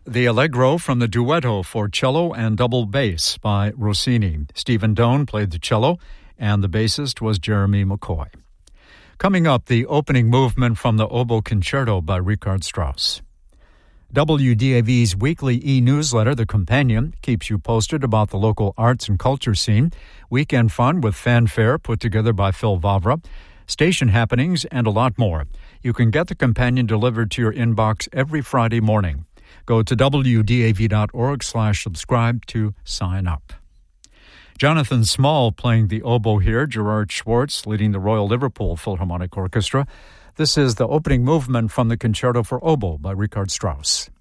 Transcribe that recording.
the Allegro from the Duetto for cello and double bass by Rossini. Stephen Doane played the cello, and the bassist was Jeremy McCoy. Coming up, the opening movement from the Oboe Concerto by Richard Strauss. WDAV's weekly e-newsletter, The Companion, keeps you posted about the local arts and culture scene, weekend fun with fanfare put together by Phil Vavra, station happenings, and a lot more. You can get The Companion delivered to your inbox every Friday morning. Go to wdav.org/subscribe to sign up. Jonathan Small playing the oboe here, Gerard Schwartz leading the Royal Liverpool Philharmonic Orchestra. This is the opening movement from the Concerto for Oboe by Richard Strauss.